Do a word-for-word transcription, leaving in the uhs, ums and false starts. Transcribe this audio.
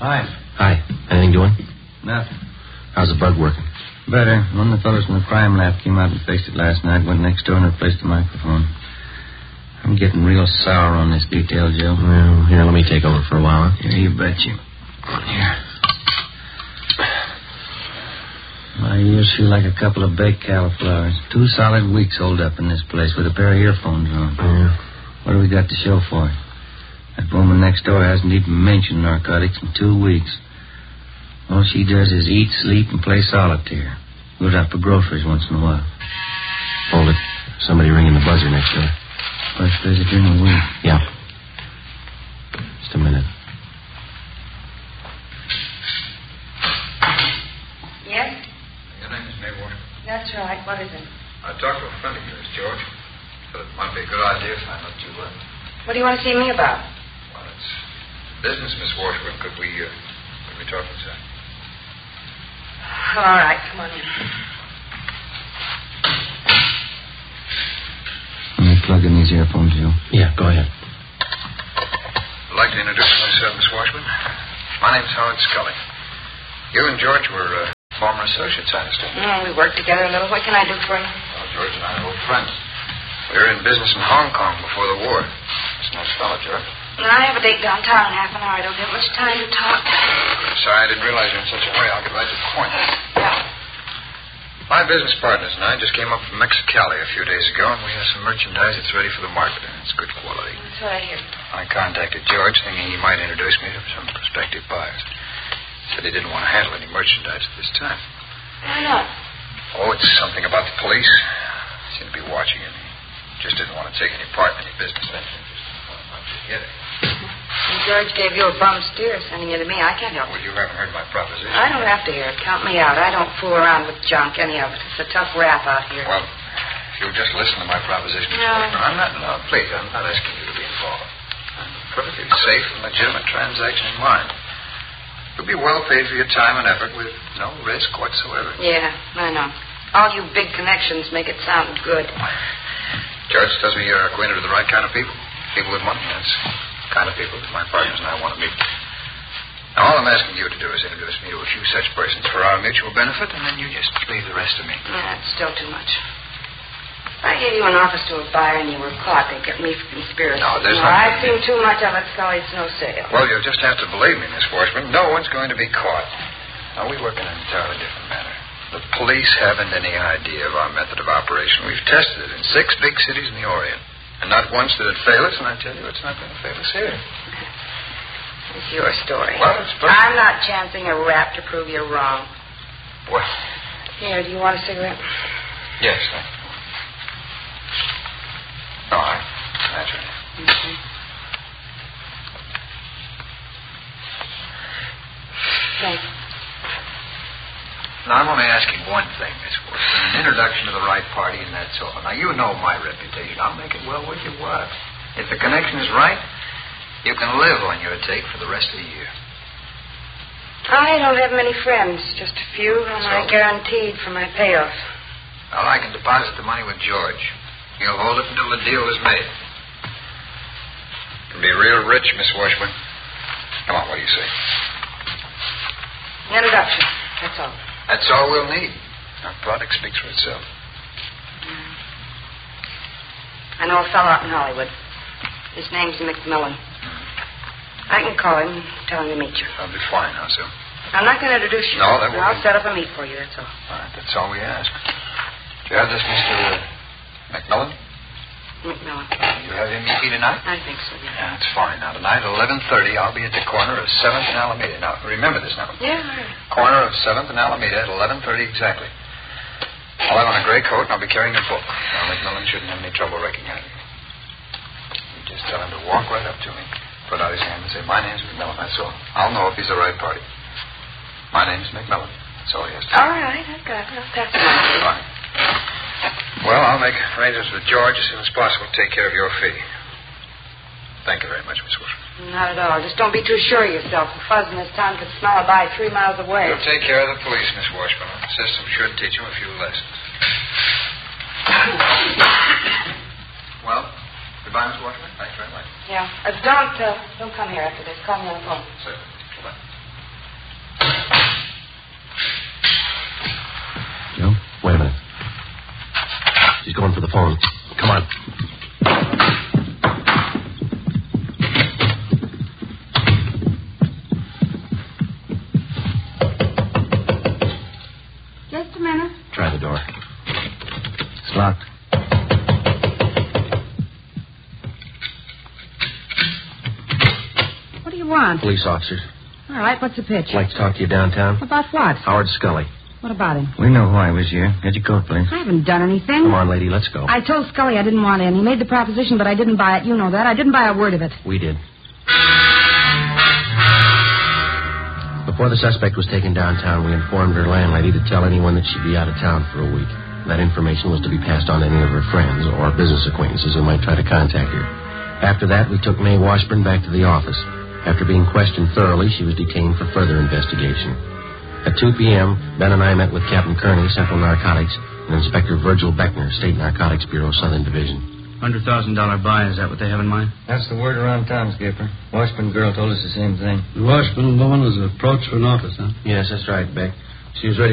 Hi. Hi. Anything doing? Nothing. How's the bug working? Better. One of the fellows from the crime lab came out and fixed it last night, went next door and replaced the microphone. I'm getting real sour on this detail, Joe. Well, here, let me take over for a while. Huh? Yeah, you bet you. Here. My ears feel like a couple of baked cauliflowers. Two solid weeks holed up in this place with a pair of earphones on. Yeah. What do we got to show for it? That woman next door hasn't even mentioned narcotics in two weeks. All she does is eat, sleep, and play solitaire. Goes out for groceries once in a while. Hold it. Somebody ringing the buzzer next door. First visitor in a week. Yeah. Just a minute. Yes? Your name is May Washington. That's right. What is it? I talked to a friend of yours, George. Thought it might be a good idea if I let you uh What do you want to see me about? Well, it's business, Miss Washington. Could we, uh, could we talk for a second? All right, come on in. Let me plug in these earphones, Joe. Yeah, go ahead. I'd like to introduce myself, Miss Washington. My name's Howard Scully. You and George were uh, former associates, I understand. Mm, we worked together a little. What can I do for you? Well, George and I are old friends. We were in business in Hong Kong before the war. It's a nice fellow, George. No, I have a date downtown in half an hour. I don't get much time to talk. I'm sorry I didn't realize you were in such a hurry. I'll get right to the point. Yeah. My business partners and I just came up from Mexicali a few days ago, and we have some merchandise that's ready for the market, and it's good quality. That's what I hear. I contacted George, thinking he might introduce me to some prospective buyers. Said he didn't want to handle any merchandise at this time. Why not? Oh, it's something about the police. They seem to be watching him. He just didn't want to take any part in any business venture. Just get it. And George gave you a bum steer sending you to me. I can't help Well, it. you haven't heard my proposition. I don't have to hear it. Count me out. I don't fool around with junk, any of it. It's a tough rap out here. Well, if you'll just listen to my proposition. No. I'm not, no, please, I'm not asking you to be involved. I'm a perfectly safe and legitimate transaction in mind. You'll be well paid for your time and effort with no risk whatsoever. Yeah, I know. All you big connections make it sound good. George tells me you're acquainted with the right kind of people. People with money. That's the kind of people that my partners and I want to meet. Now, all I'm asking you to do is introduce me to a few such persons for our mutual benefit, and then you just leave the rest to me. Yeah, it's still too much. If I gave you an office to a buyer and you were caught, they'd get me for conspiracy. No, there's no, nothing- I've seen too much of it, so it's no sale. Well, you'll just have to believe me, Miss Washburn. No one's going to be caught. Now, we work in an entirely different manner. The police haven't any idea of our method of operation. We've tested it in six big cities in the Orient. And not once did it fail us, and I tell you, it's not going to fail us here. It's your story. Well, it's perfect. I'm not chancing a rap to prove you're wrong. Well, Here, do you want a cigarette? yes, I... No, I... That's right. Mm-hmm. Thanks. Now, I'm only asking one thing, Miss Washburn. An introduction to the right party, and that's all. Now, you know my reputation. I'll make it well with you what. If the connection is right, you can live on your take for the rest of the year. I don't have many friends, just a few, and So? I guaranteed for my payoff. Well, I can deposit the money with George. He'll hold it until the deal is made. You can be real rich, Miss Washburn. Come on, what do you say? Introduction, that's all. That's all we'll need. Our product speaks for itself. Mm. I know a fellow out in Hollywood. His name's McMillan. I can call him and tell him to meet you. That'll be fine, how so? I'm not going to introduce you. No, that won't I'll be- set up a meet for you, that's all. All right, that's all we ask. Do you have this, Mister McMillan? McMillan. You have him meet me tonight? I think so, yeah. Yeah, that's fine. Now, tonight at eleven thirty, I'll be at the corner of seventh and Alameda. Now, remember this now. Yeah, all right. Corner of seventh and Alameda at eleven thirty exactly. I'll have on a gray coat, and I'll be carrying a book. Now, McMillan shouldn't have any trouble recognizing me. You just tell him to walk right up to me, put out his hand, and say, my name's McMillan, that's all. I'll know if he's the right party. My name's McMillan. That's all he has to say. All right, I've got it. I'll pass it on. Fine. Well, I'll make arrangements with George as soon as possible to take care of your fee. Thank you very much, Miss Washburn. Not at all. Just don't be too sure of yourself. The fuzz in this town could smell a bye three miles away. You'll take care of the police, Miss Washburn. The system should teach them a few lessons. Well, goodbye, Miss Washburn. Thanks very much. Yeah. Uh, don't, uh, don't come here after this. Call me on the phone. Certainly. Goodbye. She's going for the phone. Come on. Just a minute. Try the door. It's locked. What do you want? Police officers. All right, what's the pitch? I'd like to talk to you downtown. About what? Howard Scully. What about him? We know why he was here. Get your coat, please. I haven't done anything. Come on, lady, let's go. I told Scully I didn't want in. He made the proposition, but I didn't buy it. You know that. I didn't buy a word of it. We did. Before the suspect was taken downtown, we informed her landlady to tell anyone that she'd be out of town for a week. That information was to be passed on to any of her friends or business acquaintances who might try to contact her. After that, we took Mae Washburn back to the office. After being questioned thoroughly, she was detained for further investigation. At two p.m., Ben and I met with Captain Kearney, Central Narcotics, and Inspector Virgil Beckner, State Narcotics Bureau, Southern Division. one hundred thousand dollars buy, is that what they have in mind? That's the word around town, Skipper. Washburn girl told us the same thing. The Washburn woman was approached for an office, huh? Yes, that's right, Beck. She was ready